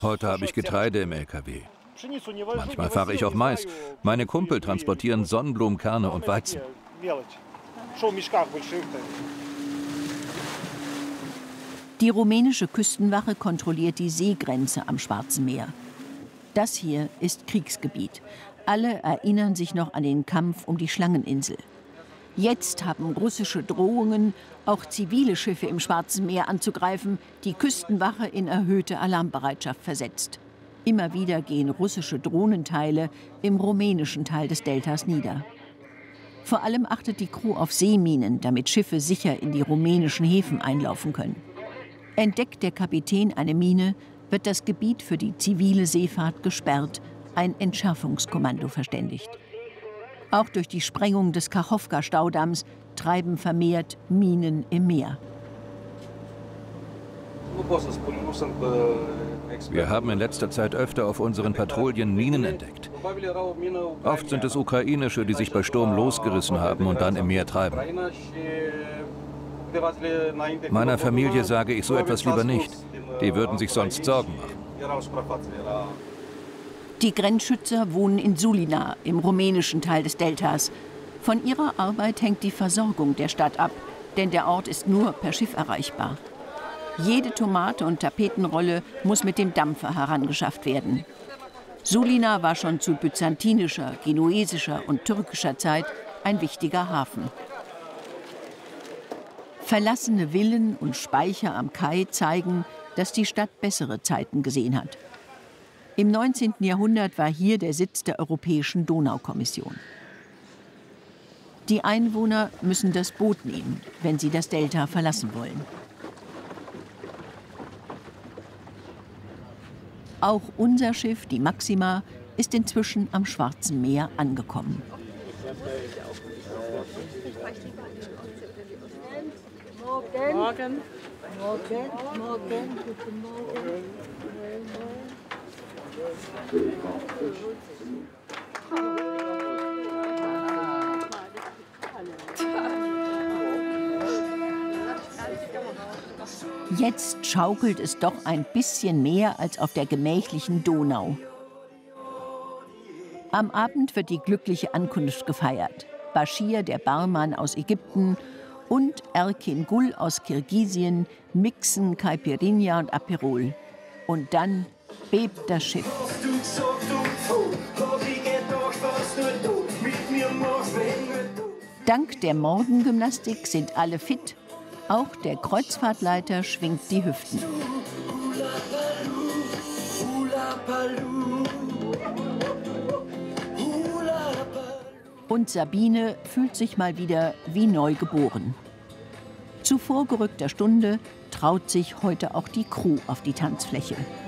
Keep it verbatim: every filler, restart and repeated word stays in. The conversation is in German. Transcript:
Heute habe ich Getreide im L K W. Manchmal fahre ich auch Mais. Meine Kumpel transportieren Sonnenblumenkerne und Weizen. Die rumänische Küstenwache kontrolliert die Seegrenze am Schwarzen Meer. Das hier ist Kriegsgebiet. Alle erinnern sich noch an den Kampf um die Schlangeninsel. Jetzt haben russische Drohungen, auch zivile Schiffe im Schwarzen Meer anzugreifen, die Küstenwache in erhöhte Alarmbereitschaft versetzt. Immer wieder gehen russische Drohnenteile im rumänischen Teil des Deltas nieder. Vor allem achtet die Crew auf Seeminen, damit Schiffe sicher in die rumänischen Häfen einlaufen können. Entdeckt der Kapitän eine Mine, wird das Gebiet für die zivile Seefahrt gesperrt, ein Entschärfungskommando verständigt. Auch durch die Sprengung des Kachowka-Staudamms treiben vermehrt Minen im Meer. Wir haben in letzter Zeit öfter auf unseren Patrouillen Minen entdeckt. Oft sind es ukrainische, die sich bei Sturm losgerissen haben und dann im Meer treiben. Meiner Familie sage ich so etwas lieber nicht. Die würden sich sonst Sorgen machen. Die Grenzschützer wohnen in Sulina, im rumänischen Teil des Deltas. Von ihrer Arbeit hängt die Versorgung der Stadt ab, denn der Ort ist nur per Schiff erreichbar. Jede Tomate und Tapetenrolle muss mit dem Dampfer herangeschafft werden. Sulina war schon zu byzantinischer, genuesischer und türkischer Zeit ein wichtiger Hafen. Verlassene Villen und Speicher am Kai zeigen, dass die Stadt bessere Zeiten gesehen hat. Im neunzehnten Jahrhundert war hier der Sitz der Europäischen Donaukommission. Die Einwohner müssen das Boot nehmen, wenn sie das Delta verlassen wollen. Auch unser Schiff, die Maxima, ist inzwischen am Schwarzen Meer angekommen. Morgen. Morgen. Morgen. Morgen. Guten Morgen. Jetzt schaukelt es doch ein bisschen mehr als auf der gemächlichen Donau. Am Abend wird die glückliche Ankunft gefeiert. Bashir, der Barmann aus Ägypten, und Erkin Gul aus Kirgisien mixen Caipirinha und Aperol. Und dann bebt das Schiff. Dank der Morgengymnastik sind alle fit. Auch der Kreuzfahrtleiter schwingt die Hüften. Und Sabine fühlt sich mal wieder wie neu geboren. Zu vorgerückter Stunde traut sich heute auch die Crew auf die Tanzfläche.